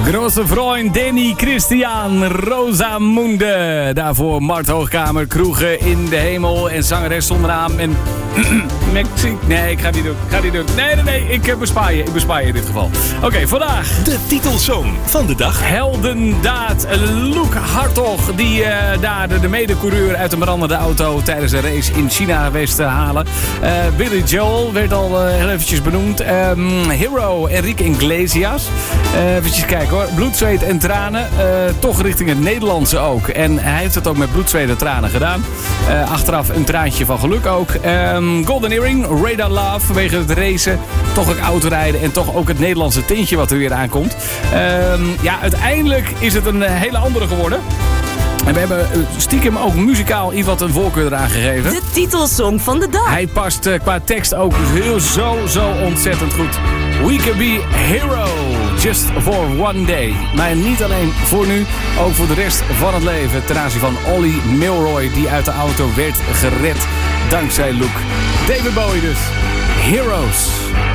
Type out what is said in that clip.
Grosse vriend Danny Christian Rosamunde. Daarvoor Mart Hoogkamer, Kroegen in de Hemel en zangeres zonder naam. En nee, ik ga die doen. Nee, ik bespaar je in dit geval. Oké, vandaag de titelsong van de dag. Heldendaad. Luke Hartog, die daar de medecoureur uit een brandende auto tijdens een race in China wist te halen. Billy Joel werd al heel eventjes benoemd. Hero Enrique Iglesias. Even kijken hoor. Bloed, zweet en tranen. Toch richting het Nederlandse ook. En hij heeft het ook met bloed, zweet en tranen gedaan. Achteraf een traantje van geluk ook. Golden Earring, Radar Love, vanwege het racen, toch ook autorijden en toch ook het Nederlandse tintje wat er weer aankomt. Uiteindelijk is het een hele andere geworden. En we hebben stiekem ook muzikaal iets wat een voorkeur eraan gegeven. De titelsong van de dag. Hij past qua tekst ook zo ontzettend goed. We can be hero, just for one day. Maar niet alleen voor nu, ook voor de rest van het leven. Ten aanzien van Olly Milroy, die uit de auto werd gered. Dankzij Luke. David Bowie dus. Heroes.